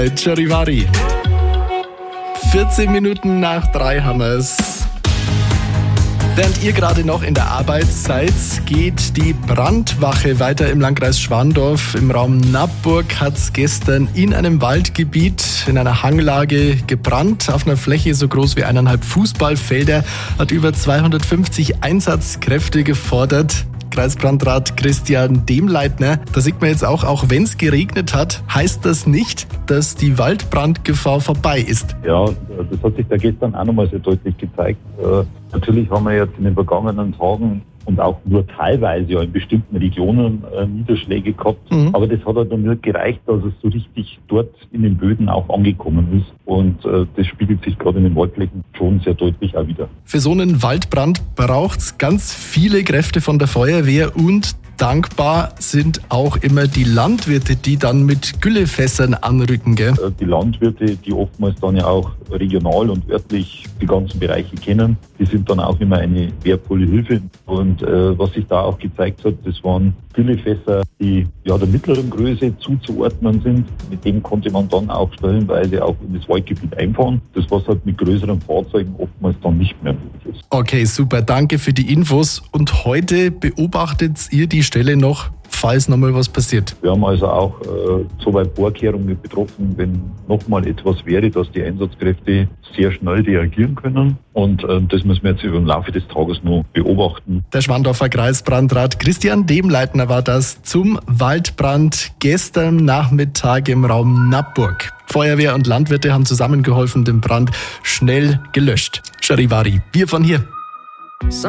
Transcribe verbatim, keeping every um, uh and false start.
Charivari. vierzehn Minuten nach drei haben wir es. Während ihr gerade noch in der Arbeit seid, geht die Brandwache weiter im Landkreis Schwandorf. Im Raum Nappburg hat es gestern in einem Waldgebiet in einer Hanglage gebrannt. Auf einer Fläche so groß wie eineinhalb Fußballfelder hat über zweihundertfünfzig Einsatzkräfte gefordert. Kreisbrandrat Christian Demleitner, da sieht man jetzt auch, auch wenn es geregnet hat, heißt das nicht, dass die Waldbrandgefahr vorbei ist. Ja, das hat sich da gestern auch nochmal sehr deutlich gezeigt. Äh, natürlich haben wir jetzt in den vergangenen Tagen und auch nur teilweise ja in bestimmten Regionen äh, Niederschläge gehabt. Mhm. Aber das hat halt dann nicht gereicht, dass es so richtig dort in den Böden auch angekommen ist. Und äh, das spiegelt sich gerade in den Waldflächen schon sehr deutlich auch wieder. Für so einen Waldbrand braucht es ganz viele Kräfte von der Feuerwehr und dankbar sind auch immer die Landwirte, die dann mit Güllefässern anrücken, gell? Die Landwirte, die oftmals dann ja auch regional und örtlich die ganzen Bereiche kennen, die sind dann auch immer eine wertvolle Hilfe. Und äh, was sich da auch gezeigt hat, das waren Güllefässer, die ja der mittleren Größe zuzuordnen sind. Mit dem konnte man dann auch stellenweise auch in das Waldgebiet einfahren. Das, was halt mit größeren Fahrzeugen oftmals dann nicht mehr möglich ist. Okay, super, danke für die Infos. Und heute beobachtet ihr die Stelle noch, falls nochmal was passiert? Wir haben also auch äh, soweit Vorkehrungen betroffen, wenn nochmal etwas wäre, dass die Einsatzkräfte sehr schnell reagieren können. Und äh, das müssen wir jetzt über den Laufe des Tages noch beobachten. Der Schwandorfer Kreisbrandrat Christian Demleitner war das zum Waldbrand gestern Nachmittag im Raum Nappburg. Feuerwehr und Landwirte haben zusammengeholfen, den Brand schnell gelöscht. Charivari, wir von hier.